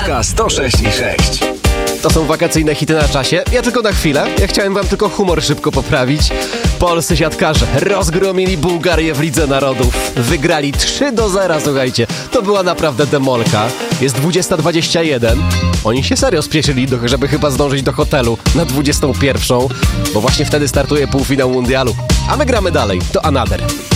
K106 i 6. To są wakacyjne hity na czasie. Ja tylko na chwilę. Ja chciałem wam tylko humor szybko poprawić. Polscy siatkarze rozgromili Bułgarię w Lidze Narodów. Wygrali 3-0, słuchajcie. To była naprawdę demolka. Jest 20:21. Oni się serio spieszyli, żeby chyba zdążyć do hotelu na 21, bo właśnie wtedy startuje półfinał mundialu. A my gramy dalej. To Another.